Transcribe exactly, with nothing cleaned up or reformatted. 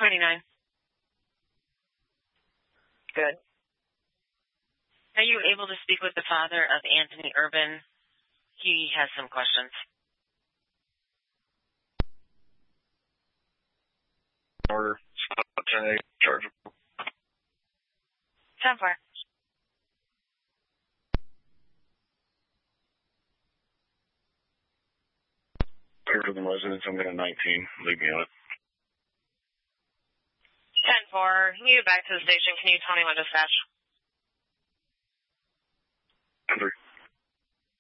twenty-nine. Good. Are you able to speak with the father of Anthony Urban? He has some questions. Order. ten eight, charge. ten four. Clear to the residence, I'm going to nineteen. Leave me on it. ten four, can you get back to the station? Can you tell me what dispatch? Three.